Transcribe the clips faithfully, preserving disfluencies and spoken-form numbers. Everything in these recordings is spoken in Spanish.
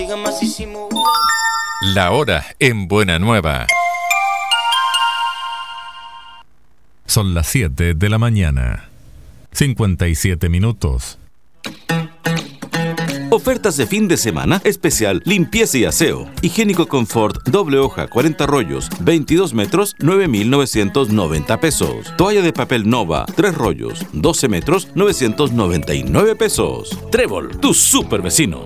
La hora en Buena Nueva. Son las siete de la mañana. cincuenta y siete minutos. Ofertas de fin de semana especial limpieza y aseo. Higiénico Confort doble hoja cuarenta rollos, veintidós metros, nueve mil novecientos noventa pesos. Toalla de papel Nova, tres rollos, doce metros, novecientos noventa y nueve pesos. Trébol, tu super vecino.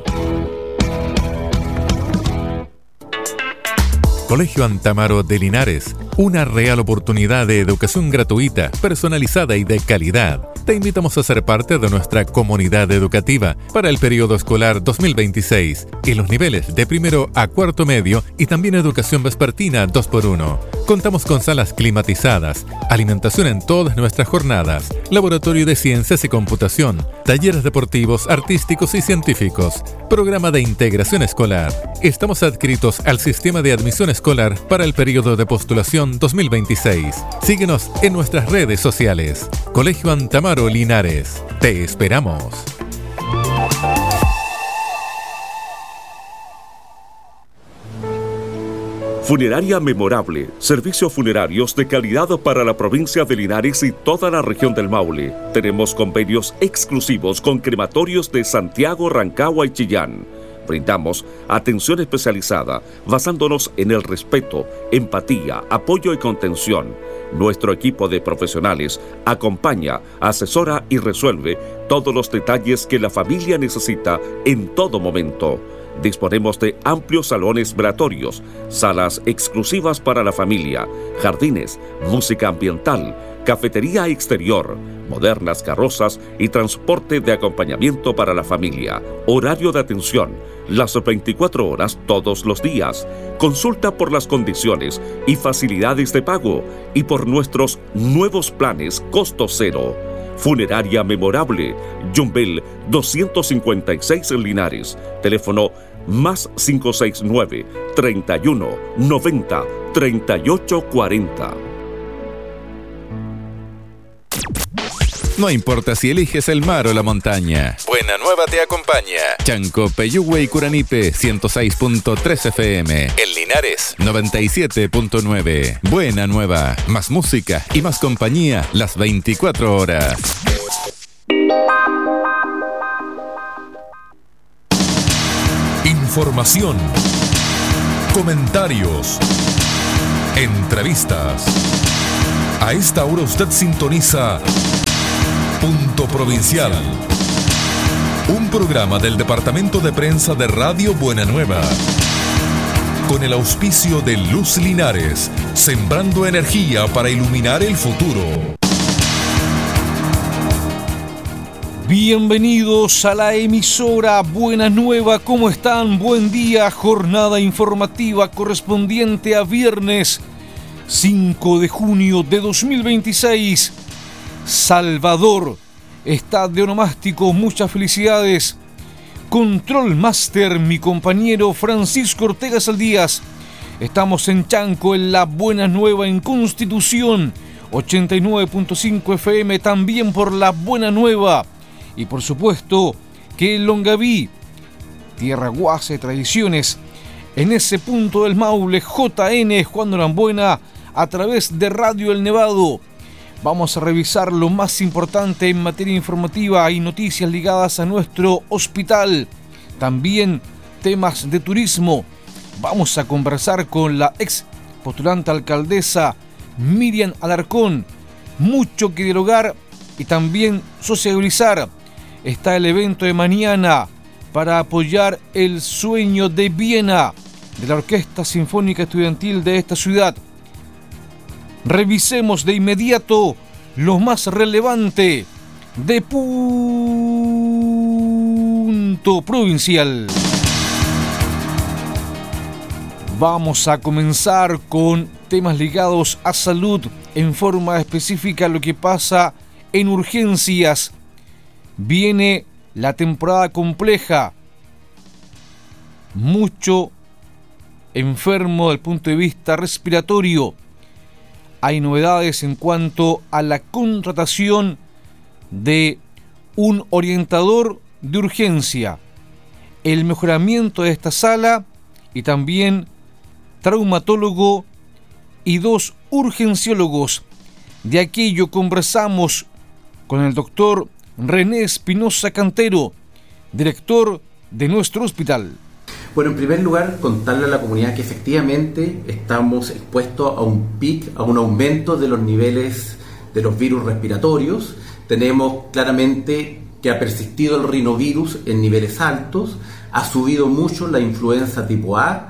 Colegio Antamaro de Linares, una real oportunidad de educación gratuita, personalizada y de calidad. Te invitamos a ser parte de nuestra comunidad educativa para el periodo escolar dos mil veintiséis en los niveles de primero a cuarto medio y también educación vespertina dos por uno. Contamos con salas climatizadas, alimentación en todas nuestras jornadas, laboratorio de ciencias y computación, talleres deportivos, artísticos y científicos, programa de integración escolar. Estamos adscritos al sistema de admisión escolar para el periodo de postulación dos mil veintiséis. Síguenos en nuestras redes sociales. Colegio Antamaro Linares. Te esperamos. Funeraria Memorable, servicios funerarios de calidad para la provincia de Linares y toda la región del Maule. Tenemos convenios exclusivos con crematorios de Santiago, Rancagua y Chillán. Brindamos atención especializada basándonos en el respeto, empatía, apoyo y contención. Nuestro equipo de profesionales acompaña, asesora y resuelve todos los detalles que la familia necesita en todo momento. Disponemos de amplios salones velatorios, salas exclusivas para la familia, jardines, música ambiental, cafetería exterior, modernas carrozas y transporte de acompañamiento para la familia. Horario de atención, las veinticuatro horas todos los días. Consulta por las condiciones y facilidades de pago y por nuestros nuevos planes costo cero. Funeraria Memorable, Yumbel doscientos cincuenta y seis en Linares. Teléfono más cinco seis nueve, treinta y uno, noventa, treinta y ocho cuarenta. No importa si eliges el mar o la montaña, Buena Nueva te acompaña. Chanco, Peyúgue y Curanipe, ciento seis punto tres F M. En Linares, noventa y siete punto nueve. Buena Nueva, más música y más compañía las veinticuatro horas. Información, comentarios, entrevistas. A esta hora usted sintoniza Punto Provincial, un programa del Departamento de Prensa de Radio Buena Nueva, con el auspicio de Luz Linares, sembrando energía para iluminar el futuro. Bienvenidos a la emisora Buena Nueva, ¿cómo están? Buen día, jornada informativa correspondiente a viernes cinco de junio de dos mil veintiséis. Salvador está de onomástico, muchas felicidades. Control Master, mi compañero Francisco Ortega Saldías. Estamos en Chanco, en la Buena Nueva, en Constitución, ochenta y nueve punto cinco F M, también por la Buena Nueva. Y por supuesto que en Longaví, tierra guasa de tradiciones, en ese punto del Maule, J N, Juan Norambuena, a través de Radio El Nevado. Vamos a revisar lo más importante en materia informativa y noticias ligadas a nuestro hospital. También temas de turismo. Vamos a conversar con la ex postulante alcaldesa Miriam Alarcón. Mucho que dialogar y también sociabilizar. Está el evento de mañana para apoyar el sueño de Viena de la Orquesta Sinfónica Estudiantil de esta ciudad. Revisemos de inmediato lo más relevante de Punto Provincial. Vamos a comenzar con temas ligados a salud, en forma específica lo que pasa en urgencias. Viene la temporada compleja, mucho enfermo desde el punto de vista respiratorio. Hay novedades en cuanto a la contratación de un orientador de urgencia. el mejoramiento de esta sala y también traumatólogo y dos urgenciólogos. De aquello conversamos con el doctor René Espinosa Cantero, director de nuestro hospital. Bueno, en primer lugar, contarle a la comunidad que efectivamente estamos expuestos a un pic, a un aumento de los niveles de los virus respiratorios. Tenemos claramente que ha persistido el rinovirus en niveles altos, ha subido mucho la influenza tipo A,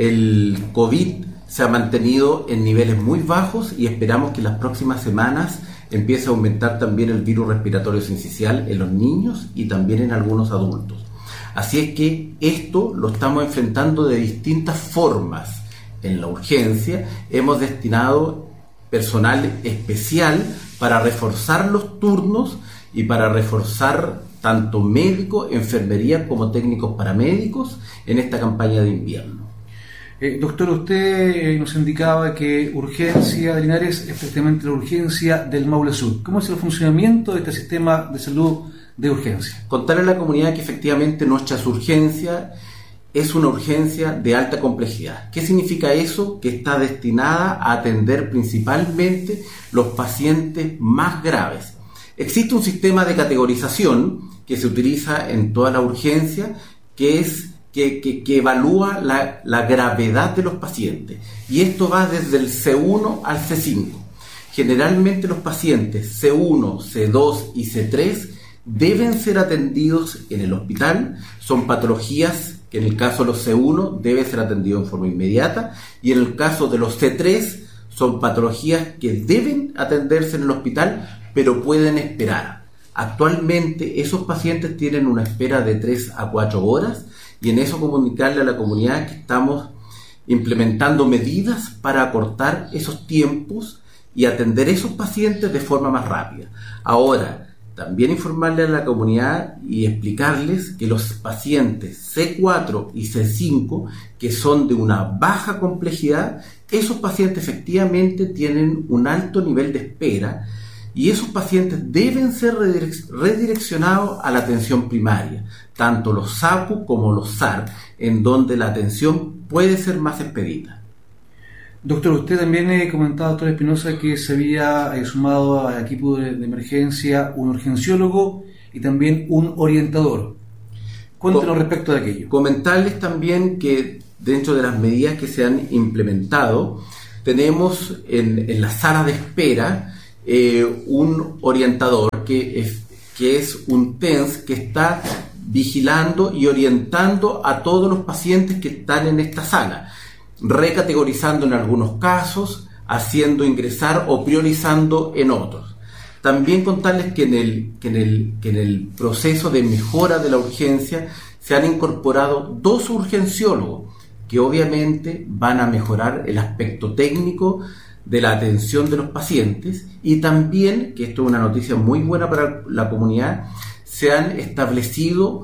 el COVID se ha mantenido en niveles muy bajos y esperamos que en las próximas semanas empiece a aumentar también el virus respiratorio sincicial en los niños y también en algunos adultos. Así es que esto lo estamos enfrentando de distintas formas. En la urgencia hemos destinado personal especial para reforzar los turnos y para reforzar tanto médicos, enfermería como técnicos paramédicos en esta campaña de invierno. Eh, doctor, usted eh, nos indicaba que urgencia de Linares es prácticamente la urgencia del Maule Sur. ¿Cómo es el funcionamiento de este sistema de salud de urgencia? Contarle a la comunidad que efectivamente nuestra urgencia es una urgencia de alta complejidad. ¿Qué significa eso? Que está destinada a atender principalmente los pacientes más graves. Existe un sistema de categorización que se utiliza en toda la urgencia, que es que, que, que evalúa la, la gravedad de los pacientes. Y esto va desde el C uno al C cinco. Generalmente los pacientes C uno, C dos y C tres deben ser atendidos en el hospital. Son patologías que en el caso de los C uno debe ser atendido en forma inmediata, y en el caso de los C tres son patologías que deben atenderse en el hospital, pero pueden esperar. Actualmente esos pacientes tienen una espera de tres a cuatro horas, y en eso comunicarle a la comunidad que estamos implementando medidas para acortar esos tiempos y atender esos pacientes de forma más rápida. Ahora, también informarle a la comunidad y explicarles que los pacientes C cuatro y C cinco, que son de una baja complejidad, esos pacientes efectivamente tienen un alto nivel de espera, y esos pacientes deben ser redirec- redireccionados a la atención primaria, tanto los S A P U como los S A R, en donde la atención puede ser más expedita. Doctor, usted también eh, comentaba, doctor Espinosa, que se había eh, sumado al equipo de, de emergencia un urgenciólogo y también un orientador. Cuéntenos respecto de aquello. Comentarles también que dentro de las medidas que se han implementado, tenemos en, en la sala de espera eh, un orientador que es, que es un T E N S que está vigilando y orientando a todos los pacientes que están en esta sala, recategorizando en algunos casos, haciendo ingresar o priorizando en otros. También contarles que en el, que en el, que en el proceso de mejora de la urgencia se han incorporado dos urgenciólogos que obviamente van a mejorar el aspecto técnico de la atención de los pacientes, y también, que esto es una noticia muy buena para la comunidad, se han establecido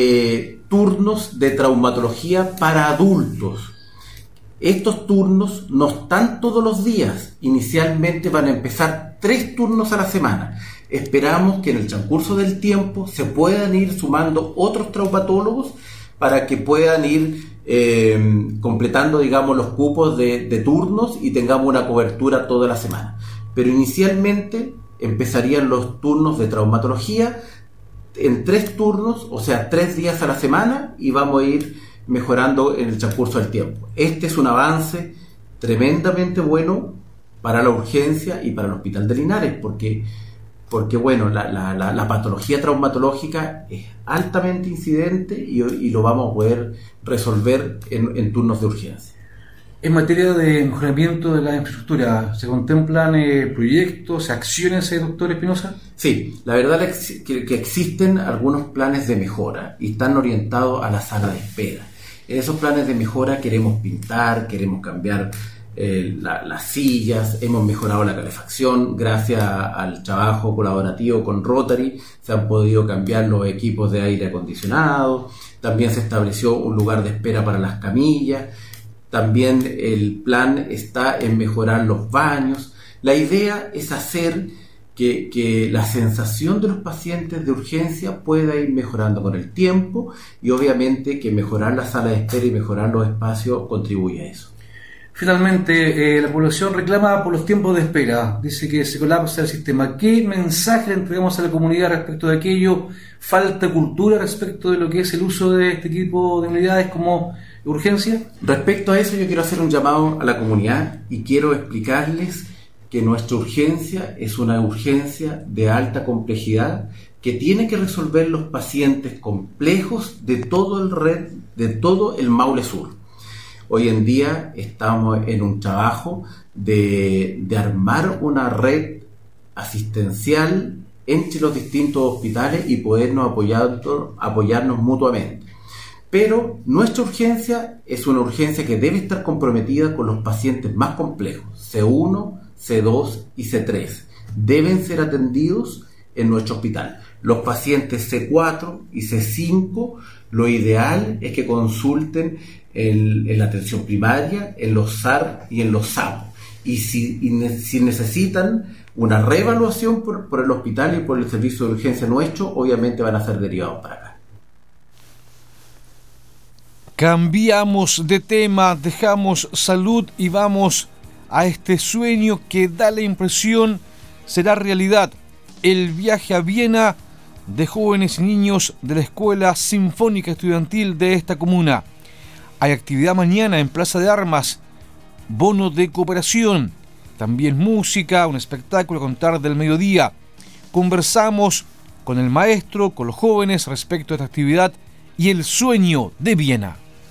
eh, turnos de traumatología para adultos. Estos turnos no están todos los días, inicialmente van a empezar tres turnos a la semana. Esperamos que en el transcurso del tiempo se puedan ir sumando otros traumatólogos para que puedan ir eh, completando, digamos, los cupos de, de turnos y tengamos una cobertura toda la semana. Pero inicialmente empezarían los turnos de traumatología en tres turnos, o sea, tres días a la semana, y vamos a ir mejorando en el transcurso del tiempo. Este es un avance tremendamente bueno para la urgencia y para el Hospital de Linares, porque, porque bueno, la, la, la, la patología traumatológica es altamente incidente y, y lo vamos a poder resolver en, en turnos de urgencia. En materia de mejoramiento de la infraestructura, ¿se contemplan eh, proyectos, acciones, eh, doctor Espinosa? Sí, la verdad es que, que existen algunos planes de mejora y están orientados a la sala de espera. En esos planes de mejora queremos pintar, queremos cambiar eh, la, las sillas, hemos mejorado la calefacción, gracias al trabajo colaborativo con Rotary se han podido cambiar los equipos de aire acondicionado, también se estableció un lugar de espera para las camillas, también el plan está en mejorar los baños. La idea es hacer que, que la sensación de los pacientes de urgencia pueda ir mejorando con el tiempo y obviamente que mejorar la sala de espera y mejorar los espacios contribuye a eso. Finalmente, eh, la población reclama por los tiempos de espera, dice que se colapsa el sistema. ¿Qué mensaje le entregamos a la comunidad respecto de aquello? ¿Falta cultura respecto de lo que es el uso de este tipo de unidades como urgencia? Respecto a eso yo quiero hacer un llamado a la comunidad y quiero explicarles que nuestra urgencia es una urgencia de alta complejidad que tiene que resolver los pacientes complejos de todo el red, de todo el Maule Sur. Hoy en día estamos en un trabajo de, de armar una red asistencial entre los distintos hospitales y podernos apoyar, apoyarnos mutuamente. Pero nuestra urgencia es una urgencia que debe estar comprometida con los pacientes más complejos, C uno, C dos y C tres. Deben ser atendidos en nuestro hospital. Los pacientes C cuatro y C cinco, lo ideal es que consulten en, en la atención primaria, en los S A R y en los S A P. Y si, y ne- si necesitan una reevaluación por, por el hospital y por el servicio de urgencia nuestro, obviamente van a ser derivados para acá. Cambiamos de tema, dejamos salud y vamos a este sueño que da la impresión será realidad. El viaje a Viena de jóvenes y niños de la Escuela Sinfónica Estudiantil de esta comuna. Hay actividad mañana en Plaza de Armas, bono de cooperación, también música, un espectáculo a contar del mediodía. Conversamos con el maestro, con los jóvenes respecto a esta actividad y el sueño de Viena.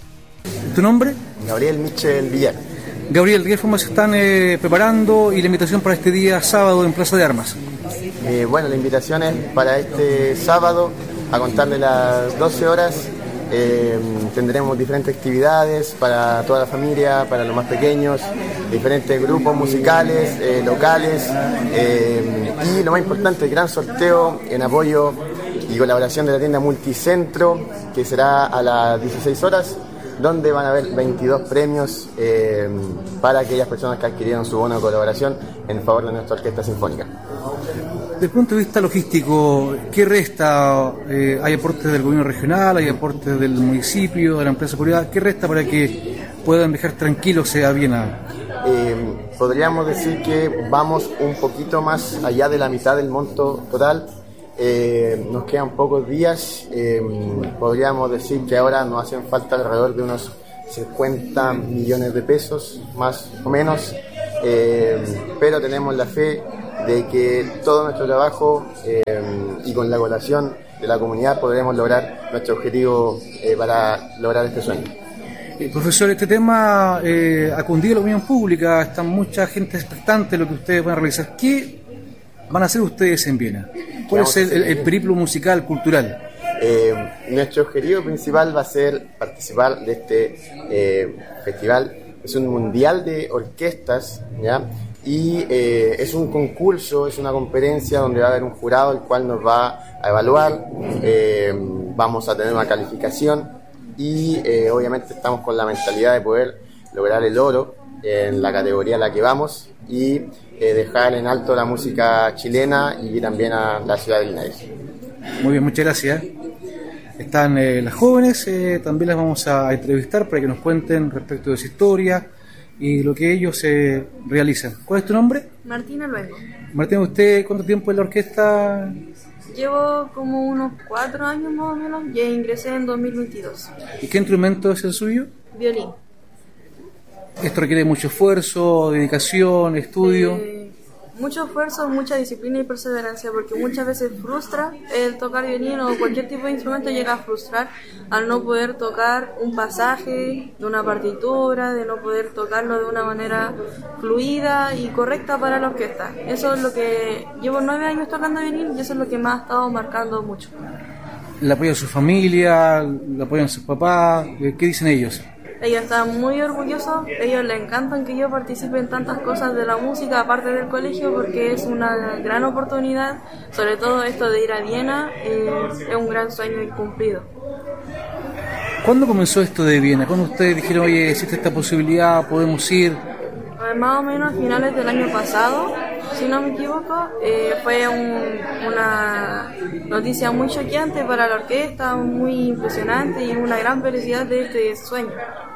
¿Tu nombre? Gabriel Michel Villar. Gabriel, ¿de qué forma se están eh, preparando y la invitación para este día sábado en Plaza de Armas? Eh, bueno, la invitación es para este sábado, a contar de las doce horas. Eh, tendremos diferentes actividades para toda la familia, para los más pequeños, diferentes grupos musicales, eh, locales, eh, y lo más importante, el gran sorteo en apoyo y colaboración de la tienda Multicentro, que será a las dieciséis horas, donde van a haber veintidós premios eh, para aquellas personas que adquirieron su bono de colaboración en favor de nuestra orquesta sinfónica. Desde el punto de vista logístico, ¿qué resta? Eh, ¿Hay aportes del gobierno regional, hay aportes del municipio, de la empresa privada? ¿Qué resta para que puedan dejar tranquilos a Viena? Eh, podríamos decir que vamos un poquito más allá de la mitad del monto total. Eh, nos quedan pocos días. Eh, podríamos decir que ahora nos hacen falta alrededor de unos cincuenta millones de pesos, más o menos. Eh, pero tenemos la fe de que todo nuestro trabajo eh, y con la colaboración de la comunidad podremos lograr nuestro objetivo eh, para lograr este sueño. Eh, profesor, este tema eh, ha cundido la opinión pública, está mucha gente expectante de lo que ustedes van a realizar. ¿Qué van a hacer ustedes en Viena? ¿Cuál es el, el, el periplo musical, cultural? Eh, nuestro objetivo principal va a ser participar de este eh, festival. Es un mundial de orquestas, ¿ya? Y eh, es un concurso, es una conferencia donde va a haber un jurado el cual nos va a evaluar, eh, vamos a tener una calificación y eh, obviamente estamos con la mentalidad de poder lograr el oro en la categoría en la que vamos y eh, dejar en alto la música chilena y también a la ciudad de Linares. Muy bien, muchas gracias. Están eh, las jóvenes, eh, también las vamos a entrevistar para que nos cuenten respecto de su historia y lo que ellos eh, realizan. ¿Cuál es tu nombre? Martina Luengo. Martina, ¿usted cuánto tiempo en la orquesta? Llevo como unos cuatro años más o menos y ingresé en dos mil veintidós. ¿Y qué instrumento es el suyo? Violín. Esto requiere mucho esfuerzo, dedicación, estudio. Eh, mucho esfuerzo, mucha disciplina y perseverancia, porque muchas veces frustra el tocar violín o cualquier tipo de instrumento, llega a frustrar al no poder tocar un pasaje de una partitura, de no poder tocarlo de una manera fluida y correcta para la orquesta. Eso es lo que llevo nueve años tocando violín y eso es lo que me ha estado marcando mucho. ¿Le apoya a su familia? ¿Le apoyan sus papás? ¿Qué dicen ellos? Ellos están muy orgullosos, ellos les encantan que yo participe en tantas cosas de la música aparte del colegio porque es una gran oportunidad, sobre todo esto de ir a Viena, eh, es un gran sueño cumplido. ¿Cuándo comenzó esto de Viena? ¿Cuándo ustedes dijeron, oye, existe esta posibilidad, podemos ir? Más o menos a finales del año pasado si no me equivoco. Eh, fue un, una noticia muy choqueante para la orquesta, muy impresionante y una gran felicidad de este sueño.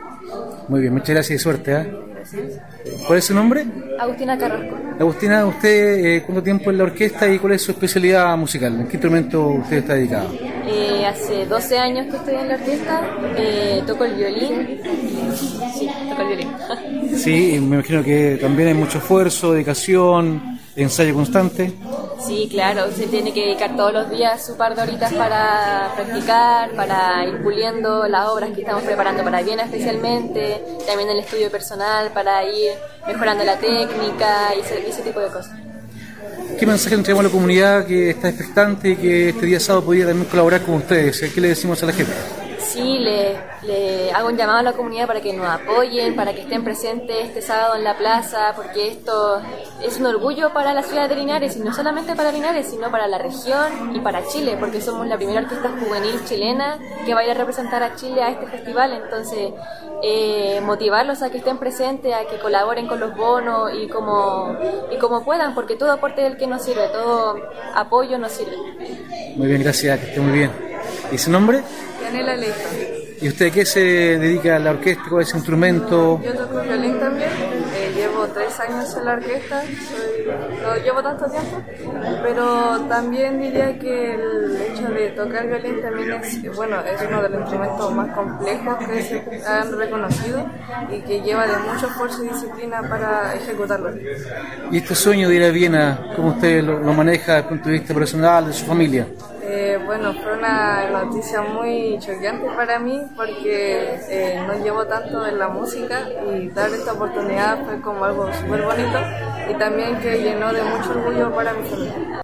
Muy bien, muchas gracias y suerte. ¿eh? Gracias. ¿Cuál es su nombre? Agustina Carrasco. Agustina, ¿usted eh, cuánto tiempo en la orquesta y cuál es su especialidad musical? ¿En qué instrumento usted está dedicado? Eh, hace doce años que estoy en la orquesta, eh, toco el violín. Sí, toco el violín. Sí, me imagino que también hay mucho esfuerzo, dedicación, ensayo constante. Sí, claro, se tiene que dedicar todos los días su par de horitas para practicar, para ir puliendo las obras que estamos preparando para Viena especialmente, también el estudio personal para ir mejorando la técnica y ese, ese tipo de cosas. ¿Qué mensaje entregamos a la comunidad que está expectante y que este día sábado podría también colaborar con ustedes? ¿Qué le decimos a la gente? Sí, le, le hago un llamado a la comunidad para que nos apoyen, para que estén presentes este sábado en la plaza, porque esto es un orgullo para la ciudad de Linares, y no solamente para Linares, sino para la región y para Chile, porque somos la primera orquesta juvenil chilena que va a ir a representar a Chile a este festival. Entonces, eh, motivarlos a que estén presentes, a que colaboren con los bonos y como, y como puedan, porque todo aporte es el que nos sirve, todo apoyo nos sirve. Muy bien, gracias, que esté muy bien. ¿Y su nombre? Yanela Leito. ¿Y usted a qué se dedica a la orquesta? ¿Cuál es su instrumento? Yo toco violín también, eh, llevo tres años en la orquesta, soy, no llevo tanto tiempo, pero también diría que el hecho de tocar violín también es, bueno, es uno de los instrumentos más complejos que se han reconocido y que lleva de mucho esfuerzo y disciplina para ejecutarlo. ¿Y este sueño de ir a Viena, cómo usted lo, lo maneja desde el punto de vista personal, de su familia? Eh, bueno, fue una noticia muy choqueante para mí porque eh, no llevo tanto en la música y dar esta oportunidad fue como algo súper bonito y también que llenó de mucho orgullo para mi familia.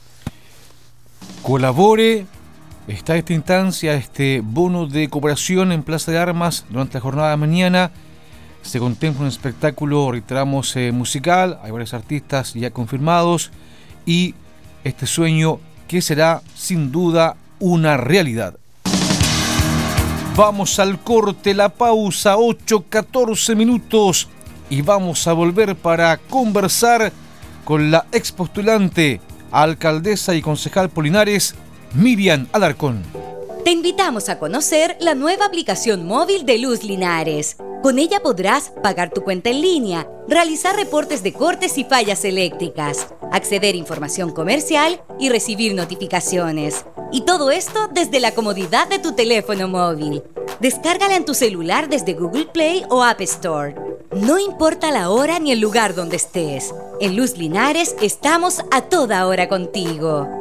Colabore, está esta instancia, este bono de cooperación en Plaza de Armas durante la jornada de mañana. Se contempla un espectáculo, reiteramos, eh, musical, hay varios artistas ya confirmados y este sueño que será sin duda una realidad. Vamos al corte, la pausa, ocho catorce minutos, y vamos a volver para conversar con la expostulante a alcaldesa y concejal por Linares, Miriam Alarcón. Te invitamos a conocer la nueva aplicación móvil de Luz Linares. Con ella podrás pagar tu cuenta en línea, realizar reportes de cortes y fallas eléctricas, acceder a información comercial y recibir notificaciones. Y todo esto desde la comodidad de tu teléfono móvil. Descárgala en tu celular desde Google Play o App Store. No importa la hora ni el lugar donde estés. En Luz Linares estamos a toda hora contigo.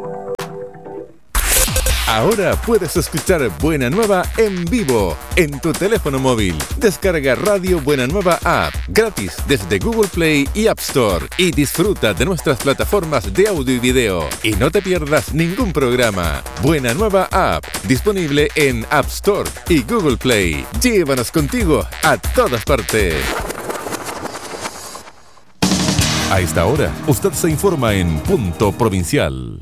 Ahora puedes escuchar Buena Nueva en vivo en tu teléfono móvil. Descarga Radio Buena Nueva App gratis desde Google Play y App Store y disfruta de nuestras plataformas de audio y video. Y no te pierdas ningún programa. Buena Nueva App, disponible en App Store y Google Play. Llévanos contigo a todas partes. A esta hora, usted se informa en Punto Provincial.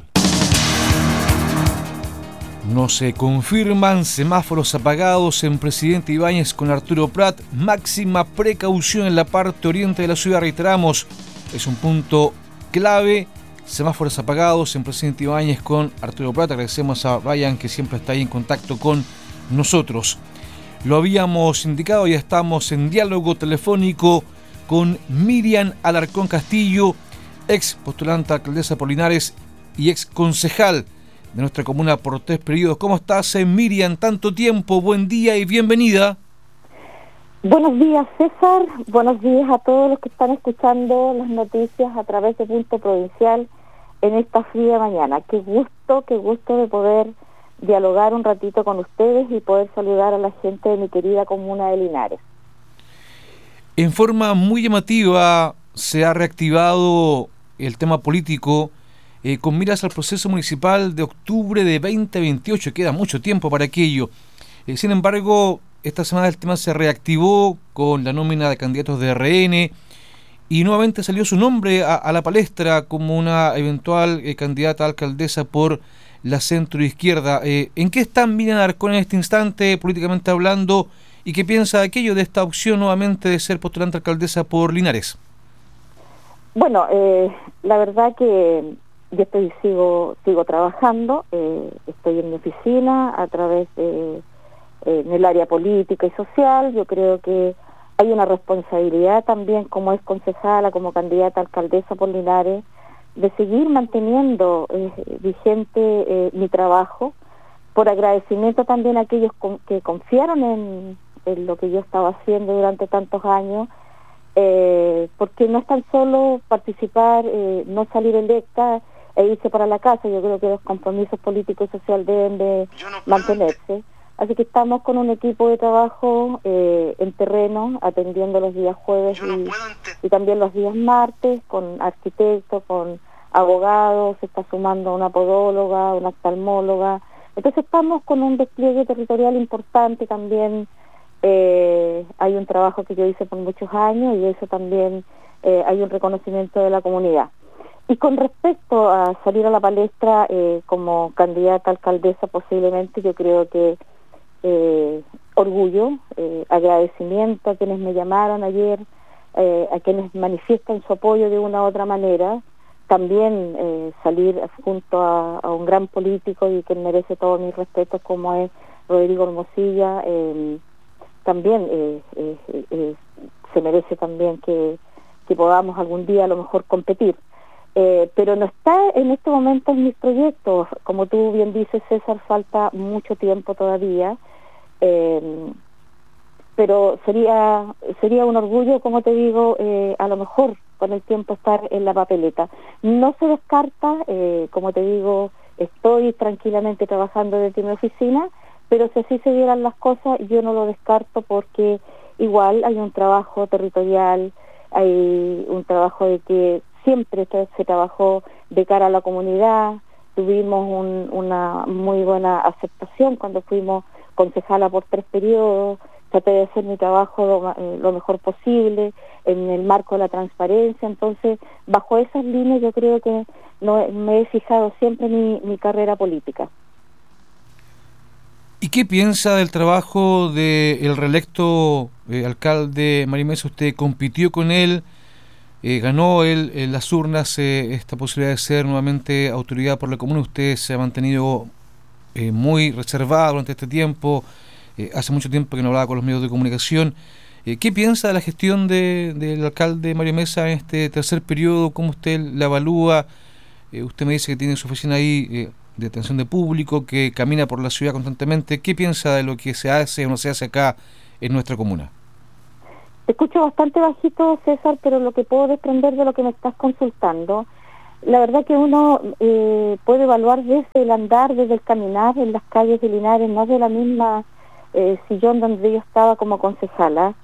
No se confirman semáforos apagados en Presidente Ibáñez con Arturo Prat. Máxima precaución en la parte oriente de la ciudad, reiteramos. Es un punto clave. Semáforos apagados en Presidente Ibáñez con Arturo Prat. Agradecemos a Ryan, que siempre está ahí en contacto con nosotros. Lo habíamos indicado, ya estamos en diálogo telefónico con Miriam Alarcón Castillo, ex postulante a alcaldesa por Linares y ex concejal de nuestra comuna por tres periodos. ¿Cómo estás, Miriam? Tanto tiempo, buen día y bienvenida. Buenos días, César. Buenos días a todos los que están escuchando las noticias a través de Punto Provincial en esta fría mañana. Qué gusto, qué gusto de poder dialogar un ratito con ustedes y poder saludar a la gente de mi querida comuna de Linares. En forma muy llamativa se ha reactivado el tema político Eh, con miras al proceso municipal de octubre de veinte veintiocho, queda mucho tiempo para aquello. Eh, sin embargo, esta semana el tema se reactivó con la nómina de candidatos de R N y nuevamente salió su nombre a, a la palestra como una eventual eh, candidata a alcaldesa por la centroizquierda. Eh, ¿En qué están Miriam Alarcón en este instante, políticamente hablando, y qué piensa de aquello de esta opción nuevamente de ser postulante a alcaldesa por Linares? Bueno, eh, la verdad que yo estoy sigo sigo trabajando, eh, estoy en mi oficina a través de eh, en el área política y social. Yo creo que hay una responsabilidad también como es concejala, como candidata a alcaldesa por Linares, de seguir manteniendo eh, vigente eh, mi trabajo, por agradecimiento también a aquellos con, que confiaron en, en lo que yo estaba haciendo durante tantos años, eh, porque no es tan solo participar, eh, no salir electa e irse para la casa. Yo creo que los compromisos políticos y sociales deben de no mantenerse. Así que estamos con un equipo de trabajo eh, en terreno, atendiendo los días jueves no y, y también los días martes, con arquitectos, con abogados, se está sumando una podóloga, una oftalmóloga. Entonces estamos con un despliegue territorial importante también. Eh, hay un trabajo que yo hice por muchos años y eso también eh, hay un reconocimiento de la comunidad. Y con respecto a salir a la palestra eh, como candidata a alcaldesa posiblemente, yo creo que eh, orgullo, eh, agradecimiento a quienes me llamaron ayer, eh, a quienes manifiestan su apoyo de una u otra manera, también eh, salir junto a, a un gran político y que merece todos mis respetos como es Rodrigo Hermosilla, eh, también eh, eh, eh, se merece también que, que podamos algún día a lo mejor competir. Eh, pero no está en este momento en mis proyectos. Como tú bien dices, César, falta mucho tiempo todavía, eh, pero sería sería un orgullo, como te digo, eh, a lo mejor con el tiempo estar en la papeleta. No se descarta, eh, como te digo, estoy tranquilamente trabajando desde mi oficina, pero si así se dieran las cosas, yo no lo descarto porque igual hay un trabajo territorial, hay un trabajo de que siempre se trabajó de cara a la comunidad, tuvimos un, una muy buena aceptación cuando fuimos concejala por tres periodos, traté de hacer mi trabajo lo, eh, lo mejor posible en el marco de la transparencia. Entonces bajo esas líneas yo creo que no, me he fijado siempre mi, mi carrera política. ¿Y qué piensa del trabajo del reelecto eh, alcalde Mario Mesa? Usted compitió con él, eh, ganó él en las urnas eh, esta posibilidad de ser nuevamente autoridad por la comuna. Usted se ha mantenido eh, muy reservado durante este tiempo, eh, hace mucho tiempo que no hablaba con los medios de comunicación. Eh, ¿Qué piensa de la gestión de, del alcalde Mario Mesa en este tercer periodo? ¿Cómo usted la evalúa? Eh, usted me dice que tiene su oficina ahí eh, de atención de público, que camina por la ciudad constantemente. ¿Qué piensa de lo que se hace o no se hace acá en nuestra comuna? Te escucho bastante bajito, César, pero lo que puedo desprender de lo que me estás consultando, la verdad que uno eh, puede evaluar desde el andar, desde el caminar en las calles de Linares, no de la misma eh, sillón donde yo estaba como concejala.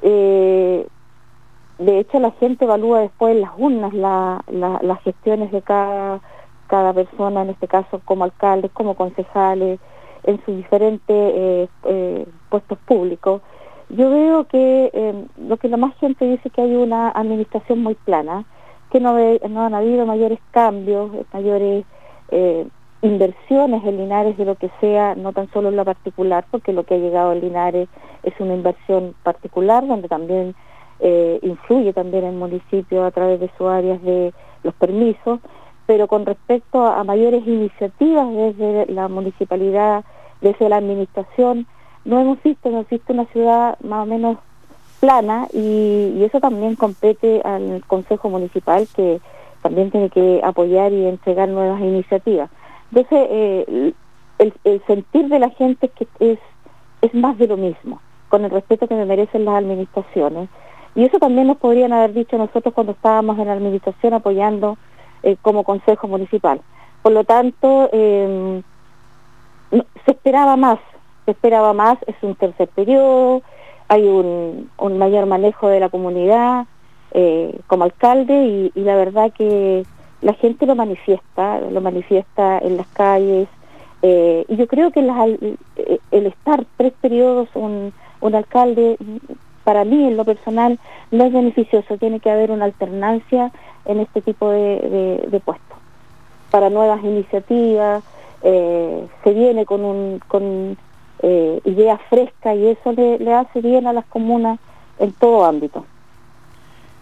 Eh, de hecho, la gente evalúa después en las urnas la, la, las gestiones de cada cada persona, en este caso como alcaldes, como concejales, en sus diferentes eh, eh, puestos públicos. Yo veo que eh, lo que la más gente dice que hay una administración muy plana, que no, ve, no han habido mayores cambios, mayores eh, inversiones en Linares de lo que sea, no tan solo en lo particular, porque lo que ha llegado en Linares es una inversión particular, donde también eh, influye también el municipio a través de sus áreas de los permisos, pero con respecto a mayores iniciativas desde la municipalidad, desde la administración, no hemos visto, no existe una ciudad más o menos plana y, y eso también compete al Consejo Municipal, que también tiene que apoyar y entregar nuevas iniciativas. Entonces, eh, el, el sentir de la gente es que es, es más de lo mismo, con el respeto que me merecen las administraciones. Y eso también nos podrían haber dicho nosotros cuando estábamos en la administración apoyando Eh, como Consejo Municipal. Por lo tanto, eh, no, se esperaba más, se esperaba más, es un tercer periodo, hay un, un mayor manejo de la comunidad eh, como alcalde y, y la verdad que la gente lo manifiesta, lo manifiesta en las calles eh, y yo creo que las, el estar tres periodos un, un alcalde, para mí en lo personal no es beneficioso, tiene que haber una alternancia en este tipo de, de, de puestos para nuevas iniciativas. Eh, se viene con un con eh, ideas frescas y eso le, le hace bien a las comunas en todo ámbito.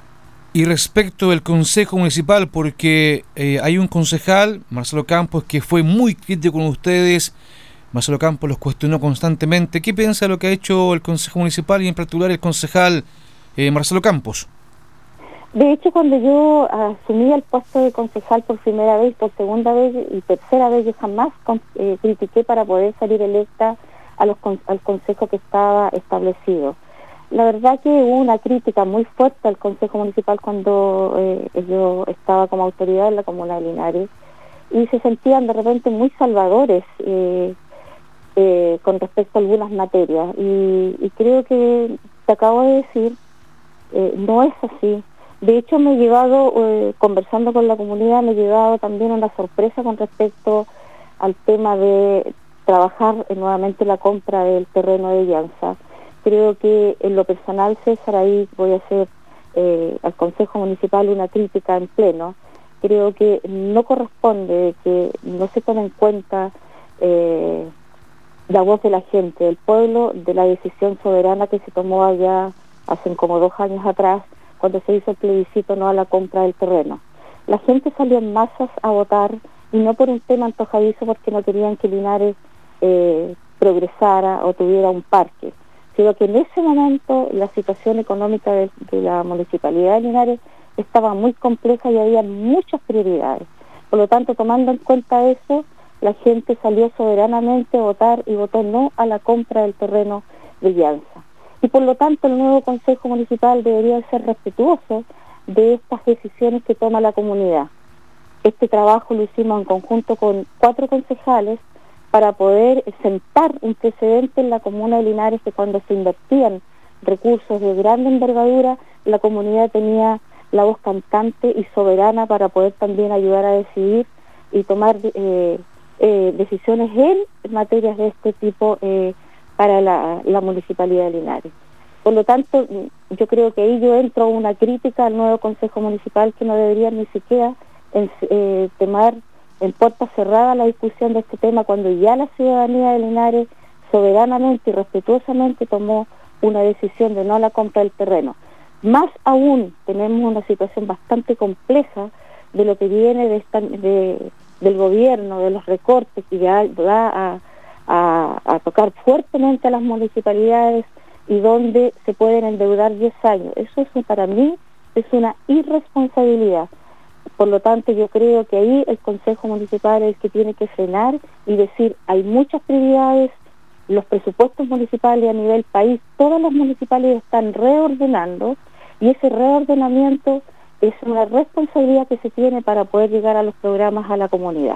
Y respecto del Consejo Municipal, porque eh, hay un concejal, Marcelo Campos, que fue muy crítico con ustedes. Marcelo Campos los cuestionó constantemente. ¿Qué piensa de lo que ha hecho el Consejo Municipal y en particular el concejal eh, Marcelo Campos? De hecho, cuando yo asumí el puesto de concejal por primera vez, por segunda vez y tercera vez, yo jamás eh, critiqué para poder salir electa a los, al consejo que estaba establecido. La verdad que hubo una crítica muy fuerte al Consejo Municipal cuando eh, yo estaba como autoridad en la comuna de Linares y se sentían de repente muy salvadores eh, eh, con respecto a algunas materias y, y creo que te acabo de decir, eh, no es así. De hecho me he llevado, eh, conversando con la comunidad, me he llevado también una sorpresa con respecto al tema de trabajar eh, nuevamente la compra del terreno de Llanza. Creo que en lo personal, César, ahí voy a hacer eh, al Consejo Municipal una crítica en pleno. Creo que no corresponde que no se tome en cuenta eh, la voz de la gente, del pueblo, de la decisión soberana que se tomó allá hace como dos años atrás, cuando se hizo el plebiscito no a la compra del terreno. La gente salió en masas a votar y no por un tema antojadizo porque no querían que Linares eh, progresara o tuviera un parque, sino que en ese momento la situación económica de, de la Municipalidad de Linares estaba muy compleja y había muchas prioridades. Por lo tanto, tomando en cuenta eso, la gente salió soberanamente a votar y votó no a la compra del terreno de Llanza. Y por lo tanto, el nuevo Consejo Municipal debería ser respetuoso de estas decisiones que toma la comunidad. Este trabajo lo hicimos en conjunto con cuatro concejales para poder sentar un precedente en la comuna de Linares, que cuando se invertían recursos de gran envergadura, la comunidad tenía la voz cantante y soberana para poder también ayudar a decidir y tomar eh, eh, decisiones en materias de este tipo eh, para la, la Municipalidad de Linares. Por lo tanto, yo creo que ahí yo entro una crítica al nuevo Consejo Municipal que no debería ni siquiera en, eh, tomar en puerta cerrada la discusión de este tema cuando ya la ciudadanía de Linares soberanamente y respetuosamente tomó una decisión de no a la compra del terreno. Más aún tenemos una situación bastante compleja de lo que viene de esta, de, del gobierno, de los recortes que ya va a, a, a tocar fuertemente a las municipalidades y donde se pueden endeudar diez años. Eso es, para mí es una irresponsabilidad. Por lo tanto, yo creo que ahí el Consejo Municipal es el que tiene que frenar y decir, hay muchas prioridades, los presupuestos municipales a nivel país, todas las municipalidades están reordenando y ese reordenamiento es una responsabilidad que se tiene para poder llegar a los programas a la comunidad.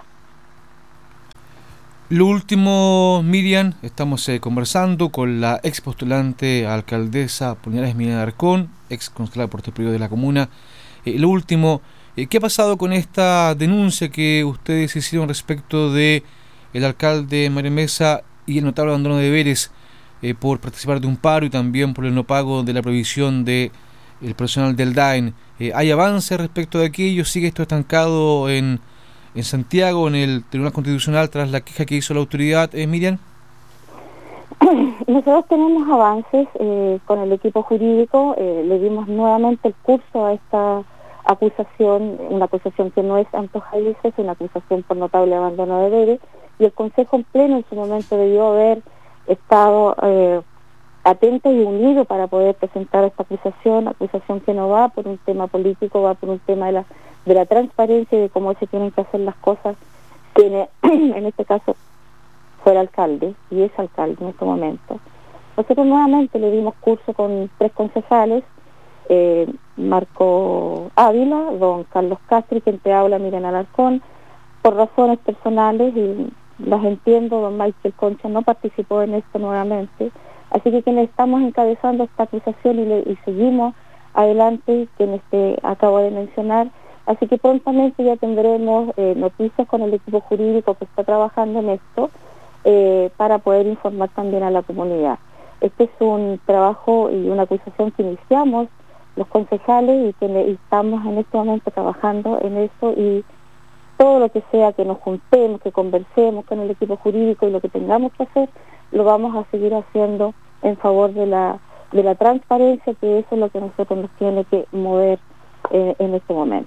Lo último, Miriam, estamos eh, conversando con la ex postulante a alcaldesa por Linares, Miriam Alarcón, ex concejala por este periodo de la comuna. Eh, lo último, eh, ¿qué ha pasado con esta denuncia que ustedes hicieron respecto de el alcalde Mario Mesa y el notable abandono de deberes eh, por participar de un paro y también por el no pago de la provisión de el personal del D A E N? Eh, ¿Hay avance respecto de aquello? ¿Sigue esto estancado en, en Santiago, en el Tribunal Constitucional, tras la queja que hizo la autoridad, eh, Miriam? Nosotros tenemos avances eh, con el equipo jurídico, eh, le dimos nuevamente el curso a esta acusación, una acusación que no es antojadiza, es una acusación por notable abandono de deberes, y el Consejo en pleno en su momento debió haber estado eh, atento y unido para poder presentar esta acusación, acusación que no va por un tema político, va por un tema de la, de la transparencia y de cómo se tienen que hacer las cosas. Tiene, en este caso, fue el alcalde, y es alcalde en este momento. Nosotros nuevamente le dimos curso con tres concejales, eh, Marco Ávila, don Carlos Castri, quien te habla, Miriam Alarcón, por razones personales, y las entiendo, don Michael Concha no participó en esto nuevamente, así que quienes estamos encabezando esta acusación y, le, y seguimos adelante, quienes te acabo de mencionar, así que prontamente ya tendremos eh, noticias con el equipo jurídico que está trabajando en esto, eh, para poder informar también a la comunidad. Este es un trabajo y una acusación que iniciamos los concejales y que le, y estamos en este momento trabajando en eso, y todo lo que sea que nos juntemos, que conversemos con el equipo jurídico y lo que tengamos que hacer, lo vamos a seguir haciendo en favor de la de la transparencia, que eso es lo que a nosotros nos tiene que mover en, en este momento.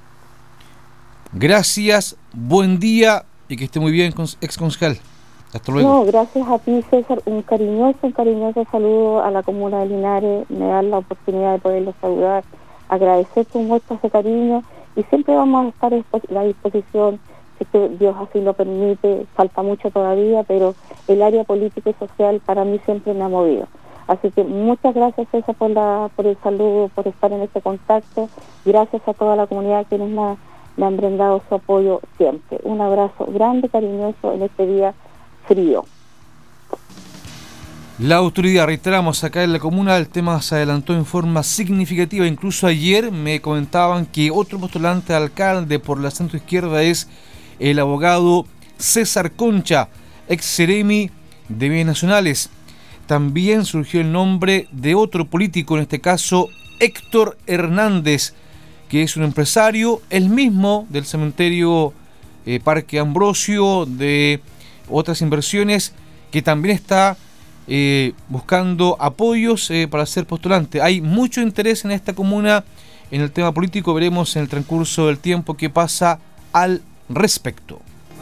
Gracias, buen día y que esté muy bien, ex concejal. Hasta luego. No, gracias a ti, César. Un cariñoso, un cariñoso saludo a la comuna de Linares. Me dan la oportunidad de poderlos saludar, agradecerte un muestras de cariño y siempre vamos a estar a la disposición, si que Dios así lo permite. Falta mucho todavía, pero el área política y social para mí siempre me ha movido. Así que muchas gracias, César, por, la, por el saludo, por estar en este contacto. Gracias a toda la comunidad quienes me, me han brindado su apoyo siempre. Un abrazo grande, cariñoso en este día frío. La autoridad, reiteramos, acá en la comuna el tema se adelantó en forma significativa. Incluso ayer me comentaban que otro postulante a alcalde por la centro izquierda es el abogado César Concha, ex Ceremi de Bienes Nacionales. También surgió el nombre de otro político, en este caso Héctor Hernández, que es un empresario, el mismo del cementerio eh, Parque Ambrosio, de otras inversiones, que también está eh, buscando apoyos eh, para ser postulante. Hay mucho interés en esta comuna en el tema político. Veremos en el transcurso del tiempo qué pasa al respecto.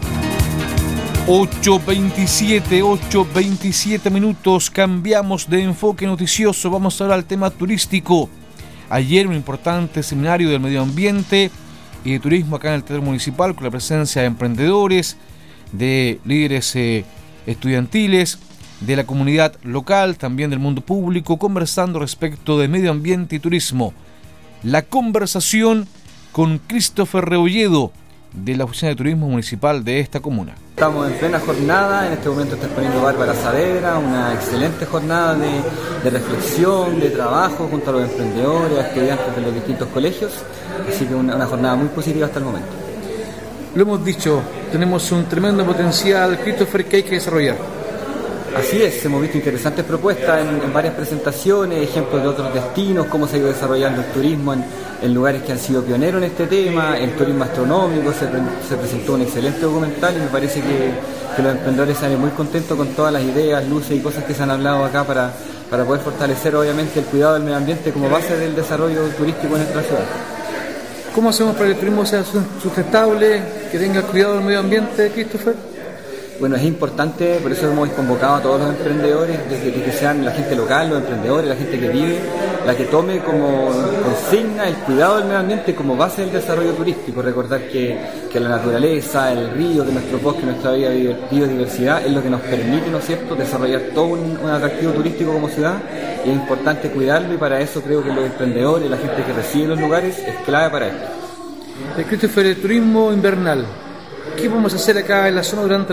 ocho veintisiete, ocho veintisiete minutos, cambiamos de enfoque noticioso, vamos ahora al tema turístico. Ayer un importante seminario del medio ambiente y de turismo acá en el Teatro Municipal con la presencia de emprendedores, de líderes eh, estudiantiles, de la comunidad local, también del mundo público, conversando respecto de medio ambiente y turismo. La conversación con Christopher Rebolledo, de la Oficina de Turismo Municipal de esta comuna. Estamos en plena jornada, en este momento está exponiendo Bárbara Saavedra, una excelente jornada de, de reflexión, de trabajo junto a los emprendedores, a estudiantes de los distintos colegios, así que una, una jornada muy positiva hasta el momento. Lo hemos dicho, tenemos un tremendo potencial, Christopher, que hay que desarrollar. Así es, hemos visto interesantes propuestas en, en varias presentaciones, ejemplos de otros destinos, cómo se ha ido desarrollando el turismo en, en lugares que han sido pioneros en este tema, el turismo astronómico, se, se presentó un excelente documental y me parece que, que los emprendedores salen muy contentos con todas las ideas, luces y cosas que se han hablado acá para, para poder fortalecer obviamente el cuidado del medio ambiente como base del desarrollo turístico en nuestra ciudad. ¿Cómo hacemos para que el turismo sea sustentable, que tenga cuidado del medio ambiente, Christopher? Bueno, es importante, por eso hemos convocado a todos los emprendedores, desde que sean la gente local, los emprendedores, la gente que vive, la que tome como consigna el cuidado del medio ambiente como base del desarrollo turístico. Recordar que, que la naturaleza, el río, que nuestro bosque, nuestra biodiversidad es lo que nos permite, ¿no es cierto?, desarrollar todo un, un atractivo turístico como ciudad, y es importante cuidarlo, y para eso creo que los emprendedores, la gente que reside en los lugares, es clave para esto. El Christopher, el turismo invernal, ¿qué vamos a hacer acá en la zona durante